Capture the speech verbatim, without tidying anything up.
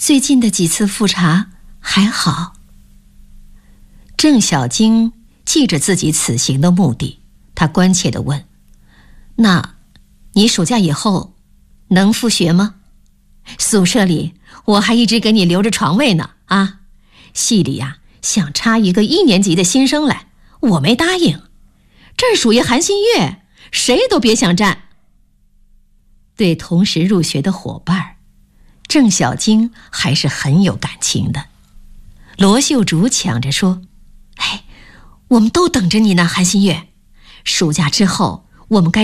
最近的几次复查还好。郑小晶记着自己此行的目的，她关切地问：那你暑假以后能复学吗？宿舍里我还一直给你留着床位呢啊！系里呀、啊、想插一个一年级的新生来，我没答应。这儿属于韩新月，谁都别想占。对同时入学的伙伴，郑小晶还是很有感情的。罗秀竹抢着说：哎，我们都等着你呢，韩新月。暑假之后我们该